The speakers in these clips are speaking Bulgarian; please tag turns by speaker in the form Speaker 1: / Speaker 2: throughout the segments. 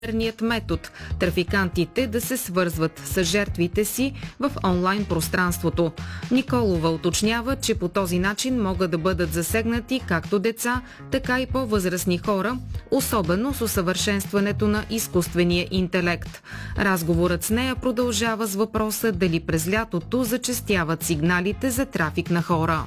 Speaker 1: най-верният метод трафикантите да се свързват с жертвите си в онлайн пространството. Николова уточнява, че по този начин могат да бъдат засегнати както деца, така и по-възрастни хора, особено с усъвършенстването на изкуствения интелект. Разговорът с нея продължава с въпроса дали през лятото зачестяват сигналите за трафик на хора.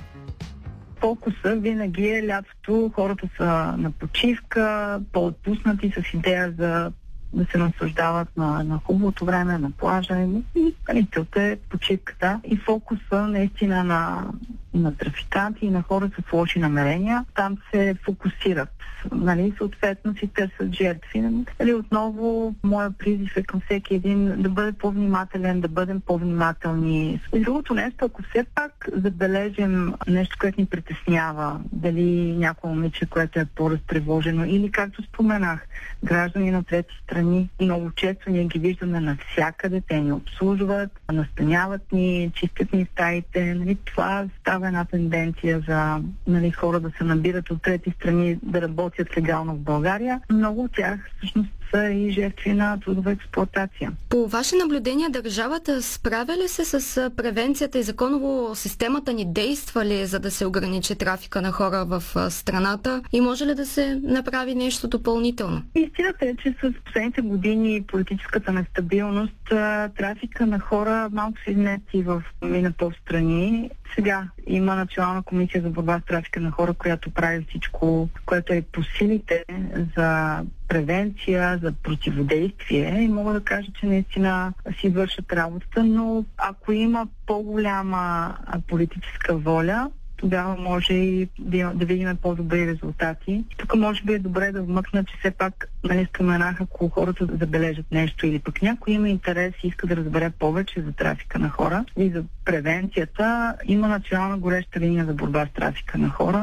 Speaker 2: Фокуса винаги е лятото, хората са на почивка, по-отпуснати с идея за да се наслаждават на хубавото време, на плажа и целта е почивката и фокуса наистина на трафиканти и на хора с лоши намерения. Там се фокусират. Съответно си търсят жертви. Отново, моя призив е към всеки един да бъде по-внимателен, да бъдем по-внимателни. И другото нещо, ако все пак забележим нещо, което ни притеснява, дали някое момиче, което е по-разтревожено или, както споменах, граждани на трети страни, много често ние ги виждаме навсякъде, те ни обслужват, настаняват ни, чистят ни стаите. Това става една тенденция за хора да се набират от трети страни, да работят легално в България. Много от тях всъщност са и жертви на трудова експлоатация.
Speaker 3: По ваше наблюдение, държавата справя ли се с превенцията и законово системата ни действа ли, за да се ограничи трафика на хора в страната и може ли да се направи нещо допълнително?
Speaker 2: Истината е, че с последните години политическата нестабилност, трафика на хора малко се изнеси в минато страни. Сега има Национална комисия за борба с трафика на хора, която прави всичко, което е по силите за превенция, за противодействие и мога да кажа, че наистина си вършат работата, но ако има по-голяма политическа воля, тогава може и да видим по-добри резултати. Тук може би е добре да вмъкна, че все пак споменах, ако хората забележат нещо или пък някой има интерес и иска да разбере повече за трафика на хора и за превенцията, има национална гореща линия за борба с трафика на хора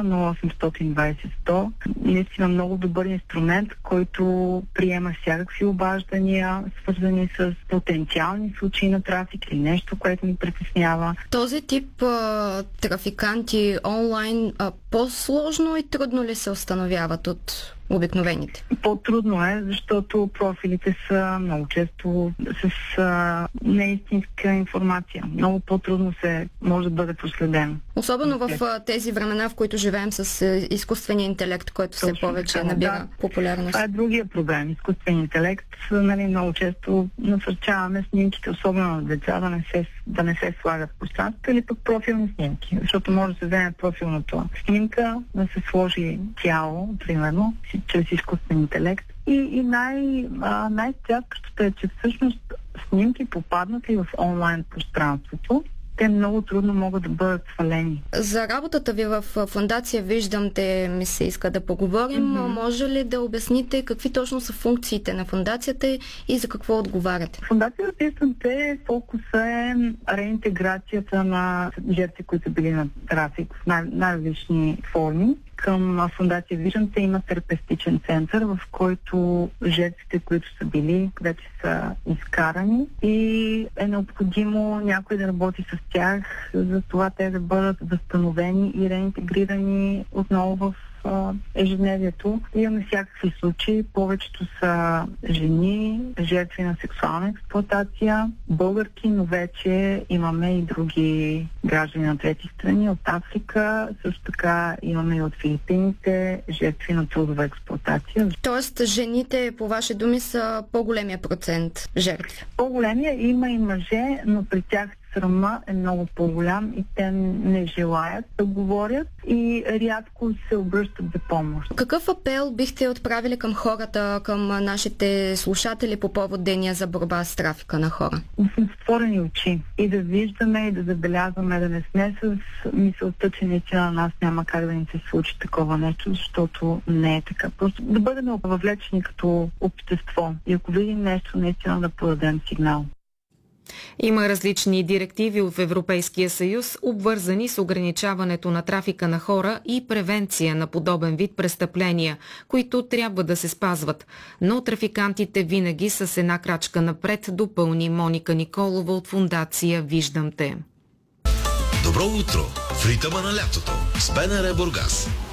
Speaker 2: 0820-100. Наистина много добър инструмент, който приема всякакви обаждания, свързани с потенциални случаи на трафик или нещо, което ни притеснява.
Speaker 3: Този тип трафиканти онлайн по-сложно и трудно ли се установяват от обикновените?
Speaker 2: По-трудно е, защото профилите са много често с неистинска информация. Много по-трудно може да бъде проследено.
Speaker 3: Особено в тези времена, в които живеем с изкуствения интелект, който все повече набира популярност.
Speaker 2: Това е другия проблем. Изкуственият интелект. Много често насърчаваме снимките, особено на деца, да не се слагат в пространството или пък профилни снимки. Защото може да се вземе профилната снимка, да се сложи тяло, примерно, чрез изкуствен интелект. И най-тяжкото е, че всъщност снимки попаднати в онлайн пространството, те много трудно могат да бъдат свалени.
Speaker 3: За работата ви в фондация Виждам те ми се иска да поговорим. Може ли да обясните какви точно са функциите на фондацията и за какво отговаряте?
Speaker 2: Фондацията Виждам те фокуса е реинтеграцията на жертви, които са били на трафик в най-различни форми. Към фондация Виждам те има терапевтичен център, в който жертвите, които са били, вече са изкарани и е необходимо някой да работи с тях, за това те да бъдат възстановени и реинтегрирани отново в ежедневието. Имаме всякакви случаи. Повечето са жени, жертви на сексуална експлоатация, българки, но вече имаме и други граждани на трети страни от Африка. Също така имаме и от Филипините жертви на трудова експлоатация.
Speaker 3: Тоест жените, по ваши думи, са по-големия процент жертви?
Speaker 2: По-големия има и мъже, но при тях срама е много по-голям и те не желаят да говорят и рядко се обръщат за помощ.
Speaker 3: Какъв апел бихте отправили към хората, към нашите слушатели по повод Деня за борба с трафика на хора?
Speaker 2: Да сме отворени очи и да виждаме и да забелязваме, да не сме с мисълта, че наистина на нас няма как да ни се случи такова нещо, защото не е така. Просто да бъдем въвлечени като общество и ако видим нещо, наистина да подадем сигнал.
Speaker 1: Има различни директиви в Европейския съюз, обвързани с ограничаването на трафика на хора и превенция на подобен вид престъпления, които трябва да се спазват. Но трафикантите винаги са с една крачка напред, допълни Моника Николова от фондация Виждам те.
Speaker 4: Добро утро в ритъма на лятото с БНР Бургас.